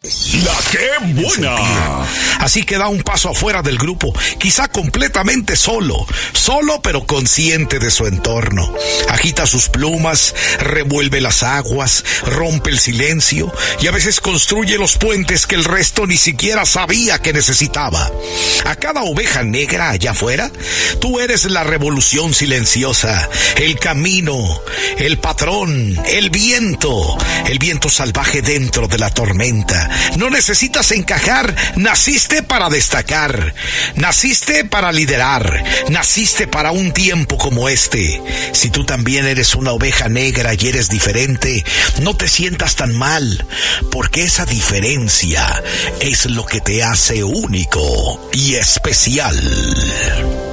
La que buena. Así que da un paso afuera del grupo, quizá completamente solo pero consciente de su entorno. Agita sus plumas, revuelve las aguas, rompe el silencio y a veces construye los puentes que el resto ni siquiera sabía que necesitaba. A cada oveja negra allá afuera, tú eres la revolución silenciosa, el camino, el patrón, el viento salvaje dentro de la tormenta. No necesitas encajar, naciste para destacar, naciste para liderar, naciste para un tiempo como este. Si tú también eres una oveja negra y eres diferente, no te sientas tan mal, porque esa diferencia es lo que te hace único y especial.